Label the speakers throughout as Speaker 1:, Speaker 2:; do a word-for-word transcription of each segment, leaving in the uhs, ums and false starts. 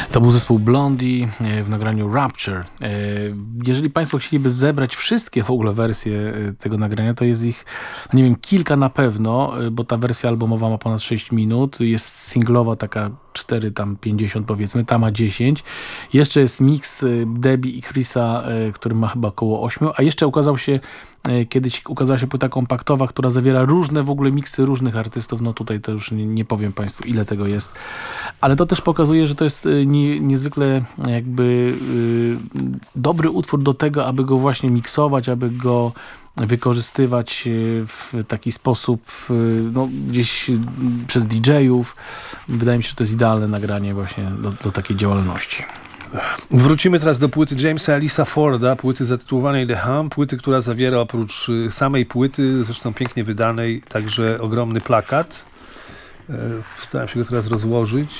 Speaker 1: To był zespół Blondie w nagraniu Rapture. Jeżeli Państwo chcieliby zebrać wszystkie w ogóle wersje tego nagrania, to jest ich, nie wiem, kilka na pewno, bo ta wersja albumowa ma ponad sześć minut. Jest singlowa taka cztery, tam pięćdziesiąt powiedzmy, ta ma dziesięć. Jeszcze jest miks Debbie i Chrisa, który ma chyba około osiem, a jeszcze ukazał się Kiedyś ukazała się płyta kompaktowa, która zawiera różne w ogóle miksy różnych artystów. No tutaj to już nie, nie powiem Państwu, ile tego jest. Ale to też pokazuje, że to jest nie, niezwykle jakby y, dobry utwór do tego, aby go właśnie miksować, aby go wykorzystywać w taki sposób no, gdzieś przez didżejów. Wydaje mi się, że to jest idealne nagranie właśnie do, do takiej działalności.
Speaker 2: Wrócimy teraz do płyty Jamesa Ellisa Forda, płyty zatytułowanej The Hum, płyty, która zawiera oprócz samej płyty, zresztą pięknie wydanej, także ogromny plakat. Staram się go teraz rozłożyć.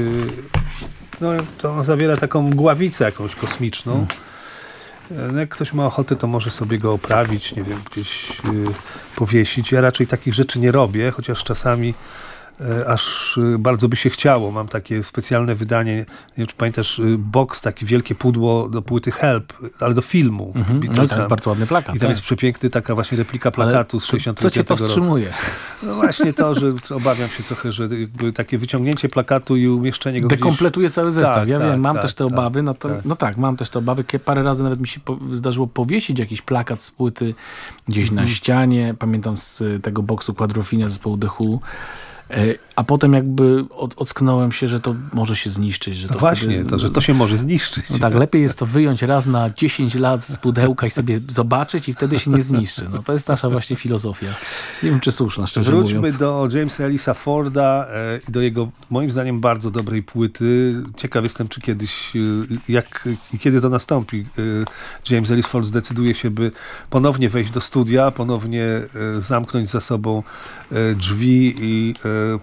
Speaker 2: No, to on zawiera taką mgławicę jakąś kosmiczną. No, jak ktoś ma ochotę, to może sobie go oprawić, nie wiem, gdzieś powiesić. Ja raczej takich rzeczy nie robię, chociaż czasami aż bardzo by się chciało. Mam takie specjalne wydanie, nie wiem, czy pamiętasz, box, takie wielkie pudło do płyty Help, ale do filmu.
Speaker 1: Mhm. No i to jest bardzo ładny plakat.
Speaker 2: I tam
Speaker 1: tak.
Speaker 2: jest przepiękny, taka właśnie replika plakatu ale z sześćdziesiątego piątego
Speaker 1: roku. Co cię powstrzymuje?
Speaker 2: No właśnie to, że obawiam się trochę, że jakby takie wyciągnięcie plakatu i umieszczenie go
Speaker 1: dekompletuje
Speaker 2: gdzieś...
Speaker 1: cały zestaw.
Speaker 2: Tak,
Speaker 1: ja
Speaker 2: tak,
Speaker 1: wiem, mam
Speaker 2: tak,
Speaker 1: też te
Speaker 2: tak,
Speaker 1: obawy. No, to,
Speaker 2: tak.
Speaker 1: no tak, mam też te obawy. Parę razy nawet mi się po, zdarzyło powiesić jakiś plakat z płyty gdzieś mhm. na ścianie. Pamiętam z tego boksu Quadrophenia zespołu The Who. A potem jakby od, ocknąłem się, że to może się zniszczyć. Że to
Speaker 2: no właśnie,
Speaker 1: wtedy,
Speaker 2: to, że to się może zniszczyć.
Speaker 1: No tak, lepiej jest to wyjąć raz na dziesięć lat z pudełka i sobie zobaczyć i wtedy się nie zniszczy. No to jest nasza właśnie filozofia. Nie wiem, czy słuszna, szczerze
Speaker 2: Wróćmy
Speaker 1: mówiąc.
Speaker 2: do Jamesa Ellisa Forda i do jego, moim zdaniem, bardzo dobrej płyty. Ciekaw jestem, czy kiedyś, jak i kiedy to nastąpi, James Ellis Ford zdecyduje się, by ponownie wejść do studia, ponownie zamknąć za sobą drzwi i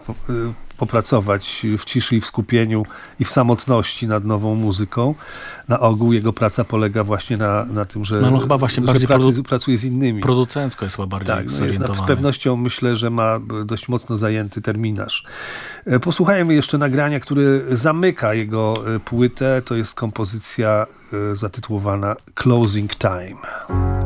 Speaker 2: popracować w ciszy i w skupieniu i w samotności nad nową muzyką. Na ogół jego praca polega właśnie na, na tym, że,
Speaker 1: no, no chyba właśnie
Speaker 2: że
Speaker 1: bardziej
Speaker 2: pracy,
Speaker 1: produ-
Speaker 2: pracuje z innymi.
Speaker 1: Producencko jest chyba bardziej
Speaker 2: tak,
Speaker 1: zorientowany.
Speaker 2: Jest z pewnością myślę, że ma dość mocno zajęty terminarz. Posłuchajmy jeszcze nagrania, które zamyka jego płytę. To jest kompozycja zatytułowana Closing Time.